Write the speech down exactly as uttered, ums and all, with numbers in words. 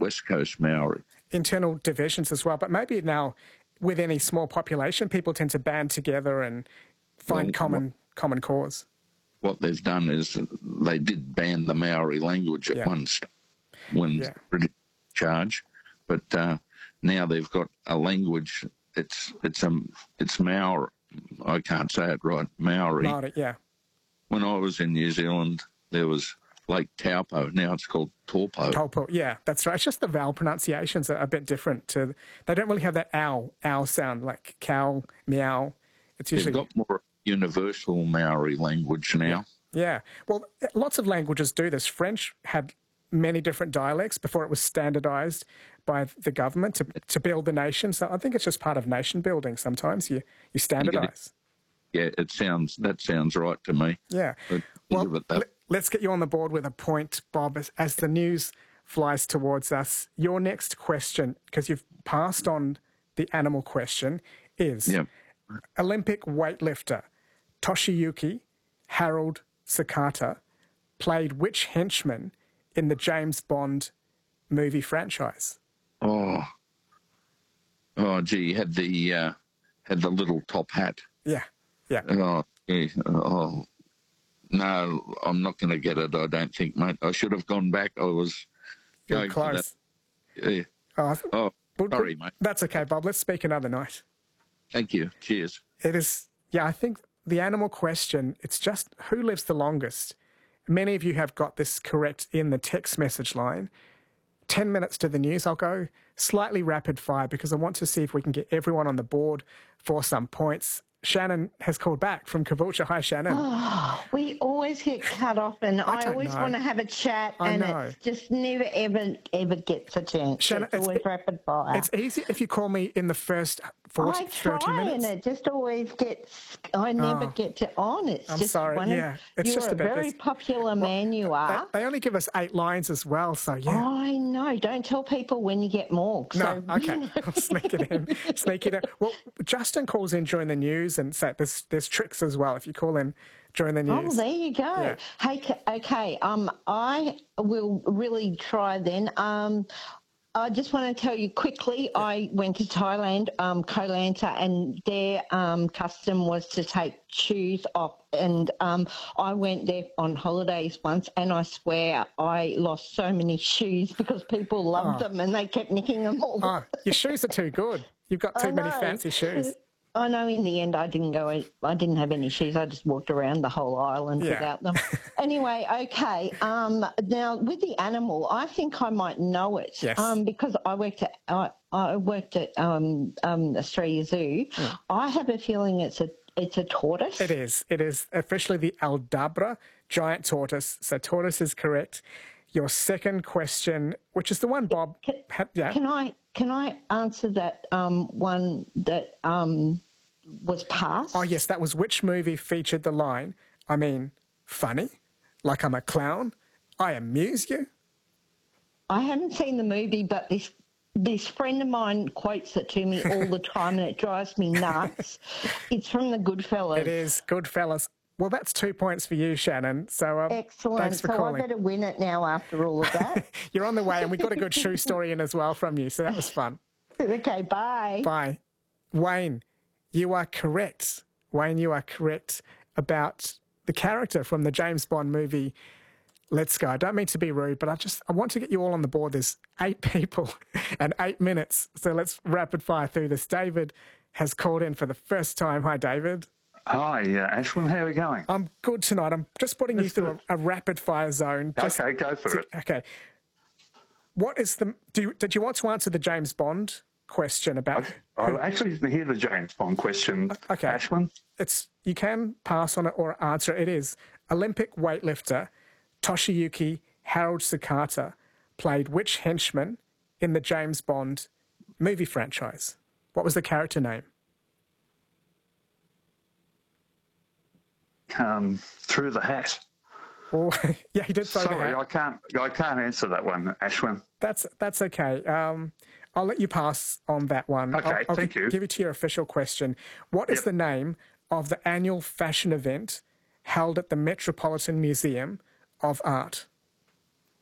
West Coast Maori. Internal divisions as well, but maybe now with any small population, people tend to band together and find Well, common what, common cause. What they've done is they did ban the Maori language at Yeah. one stage when Yeah. the British charge, but uh, now they've got a language. It's it's a it's Maori. I can't say it right. Maori. Maori, yeah. When I was in New Zealand, there was Lake Taupo. Now it's called Taupo. Taupo, yeah, that's right. It's just the vowel pronunciations are a bit different. To They don't really have that ow, ow sound like cow, meow. It's usually... They've got more universal Maori language now. Yeah. Well, lots of languages do this. French had many different dialects before it was standardised by the government to, to build the nation. So I think it's just part of nation building sometimes. You, you standardise. Yeah, it sounds that sounds right to me. Yeah. But Well, give it that. l- let's get you on the board with a point, Bob, as, as the news flies towards us. Your next question, because you've passed on the animal question, is Yeah. Olympic weightlifter Toshiyuki Harold Sakata played which henchman in the James Bond movie franchise? Oh, oh, gee, he had the uh, had the little top hat. Yeah, yeah. Oh, yeah. Oh, no, I'm not going to get it. I don't think, mate. I should have gone back. I was You're going for close. that. Yeah. Oh, I th- Oh, but- but sorry, mate. That's okay, Bob. Let's speak another night. Thank you. Cheers. It is, yeah, I think the animal question, it's just who lives the longest? Many of you have got this correct in the text message line. Ten minutes to the news. I'll go slightly rapid fire because I want to see if we can get everyone on the board for some points. Shannon has called back from Caboolture. Hi, Shannon. Oh, we always get cut off, and I I, don't always know. want to have a chat, I and know. it's just never, ever, ever gets a chance. Shannon, it's it's- always rapid fire. It's easy if you call me in the first forty, I thirty try, minutes. and it just always gets. I never Oh. get to on. It's I'm just sorry, one of- yeah. It's you're just a about very this. popular man. You They, are. they only give us eight lines as well, so yeah. I know. Don't tell people when you get more. No, So, okay. I'll sneak it in. Sneak it in. Well, Justin calls in during the news, and so there's there's tricks as well if you call in during the Oh, news. there you go. Yeah. Hey, c- okay. Um, I will really try then. Um, I just want to tell you quickly. I went to Thailand, um, Koh Lanta, and their um, custom was to take shoes off. And um, I went there on holidays once, and I swear I lost so many shoes because people loved Oh. them and they kept nicking them all. Oh, your shoes are too good. You've got too I many know. fancy shoes. I know in the end I didn't go, I didn't have any shoes. I just walked around the whole island Yeah. without them. Anyway, okay. Um, now with the animal, I think I might know it. Yes. Um, because I worked at, I, I worked at um, um, Australia Zoo. I have a feeling it's a, it's a tortoise. It is. It is officially the Aldabra giant tortoise. So tortoise is correct. Your second question, which is the one Bob Can, had, yeah. can I can I answer that um, one that um, was passed? Oh, yes, that was which movie featured the line, I mean, funny, like I'm a clown, I amuse you. I haven't seen the movie, but this this friend of mine quotes it to me all the time, and it drives me nuts. It's from the Goodfellas. It is Goodfellas. Well, that's two points for you, Shannon. So um, Excellent. thanks for so calling. I better win it now after all of that. You're on the way, and we got a good shoe story in as well from you, so that was fun. Okay, bye. Bye. Wayne, you are correct. Wayne, you are correct about the character from the James Bond movie Let's Go. I don't mean to be rude, but I just I want to get you all on the board. There's eight people and eight minutes, so let's rapid fire through this. David has called in for the first time. Hi, David. Hi, uh, Ashwin. How are we going? I'm good tonight. I'm just putting you That's through a, a rapid fire zone. Just Okay, go for to- it. Okay. What is the? Do you, did you want to answer the James Bond question about? I actually didn't hear the James Bond question, Okay. Ashwin. It's you can pass on it or answer. It is Olympic weightlifter Toshiyuki Harold Sakata played which henchman in the James Bond movie franchise? What was the character name? Um, through the hat. Well, yeah, he did throw the Sorry, hat. I can't. I can't answer that one, Ashwin. That's that's okay. Um, I'll let you pass on that one. Okay, I'll, I'll thank gi- you. Give it to your official question. What is Yep. the name of the annual fashion event held at the Metropolitan Museum of Art?